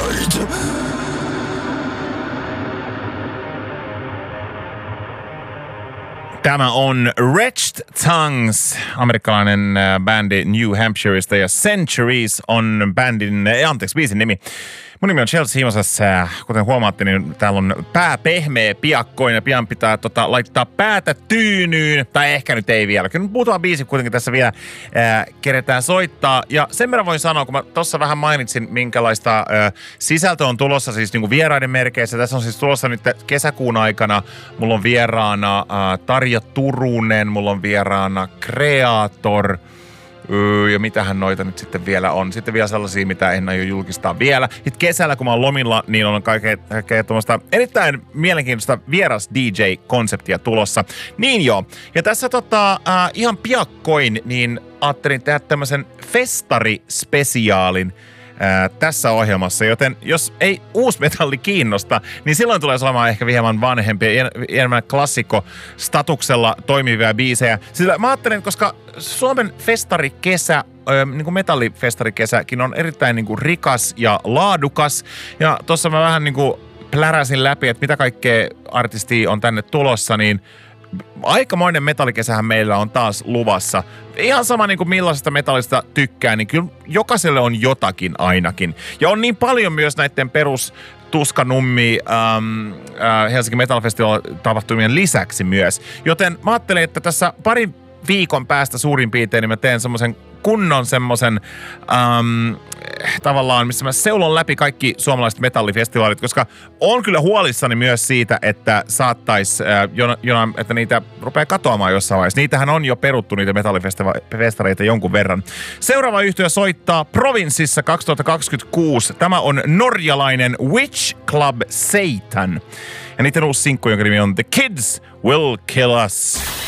Tämä on Wretched Tongues, amerikkalainen bändi New Hampshireista, ja Centuries on biisin nimi. Mun nimi on Chelsea Himosas. Kuten huomaatte, niin täällä on pää pehmeä piakkoin ja pian pitää laittaa päätä tyynyyn. Tai ehkä nyt ei vielä. Kyllä muutama biisi kuitenkin tässä vielä keretään soittaa. Ja sen verran voin sanoa, kun mä tossa vähän mainitsin, minkälaista sisältö on tulossa siis niinku vieraiden merkeissä. Tässä on siis tulossa nyt kesäkuun aikana. Mulla on vieraana Tarja Turunen, mulla on vieraana Kreator. Ja mitähän noita nyt sitten vielä on. Sitten vielä sellaisia, mitä en aio julkistaa vielä. Sitten kesällä, kun mä oon lomilla, niin on kaikkea tuommoista erittäin mielenkiintoista vieras DJ-konseptia tulossa. Niin joo. Ja tässä ihan piakkoin, niin ajattelin tehdä tämmöisen festarispesiaalin tässä ohjelmassa, joten jos ei uusmetalli kiinnosta, niin silloin tulee olemaan ehkä hieman vanhempia, enemmän klassikko-statuksella toimivia biisejä. Sillä mä ajattelen, koska Suomen festarikesä, niin kuin metallifestarikesäkin on erittäin niin kuin rikas ja laadukas, ja tossa mä vähän niin kuin pläräsin läpi, että mitä kaikkea artistia on tänne tulossa, niin aikamoinen metallikesähän meillä on taas luvassa. Ihan sama niin kuin millaisesta metallista tykkää, niin kyllä jokaiselle on jotakin ainakin. Ja on niin paljon myös näiden perus Tuskanummi Helsingin Metal Festival -tapahtumien lisäksi myös. Joten mä ajattelin, että tässä parin viikon päästä suurin piirtein niin mä teen semmoisen kunnon semmoisen tavallaan, missä mä seulon läpi kaikki suomalaiset metallifestivaalit, koska on kyllä huolissani myös siitä, että saattais että niitä rupeaa katoamaan jossain vaiheessa. Niitähän on jo peruttu, niitä metallifestareita jonkun verran. Seuraava yhtye soittaa Provinssissa 2026. Tämä on norjalainen Witch Club Satan. Ja niiden uusi sinkku, jonka nimi on The Kids Will Kill Us.